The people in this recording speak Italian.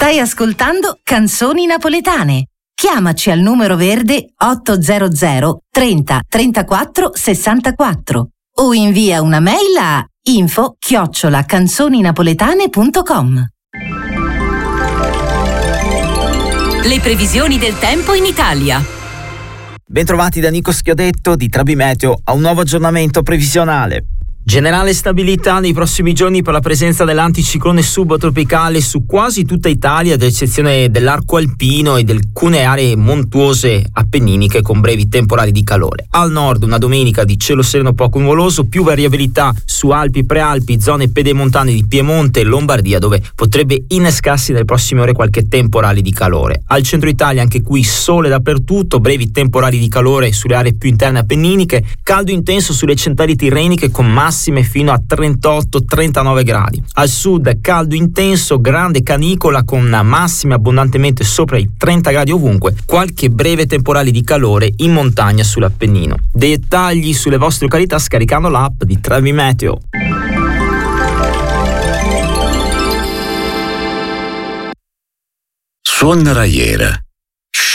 Stai ascoltando Canzoni Napoletane. Chiamaci al numero verde 800 30 34 64 o invia una mail a info@canzoninapoletane.com. Le previsioni del tempo in Italia. Bentrovati da Nico Schiodetto di Trabi Meteo a un nuovo aggiornamento previsionale. Generale stabilità nei prossimi giorni per la presenza dell'anticiclone subtropicale su quasi tutta Italia, ad eccezione dell'arco alpino e di alcune aree montuose appenniniche con brevi temporali di calore. Al nord una domenica di cielo sereno poco nuvoloso, più variabilità su Alpi, Prealpi, zone pedemontane di Piemonte e Lombardia, dove potrebbe innescarsi nelle prossime ore qualche temporale di calore. Al centro Italia anche qui sole dappertutto, brevi temporali di calore sulle aree più interne appenniniche, caldo intenso sulle centrali tirreniche con massime fino a 38-39 gradi. Al sud caldo intenso, grande canicola con massime abbondantemente sopra i 30 gradi ovunque, qualche breve temporale di calore in montagna sull'Appennino. Dettagli sulle vostre località scaricando l'app di Trabi Meteo. Suon Raiera.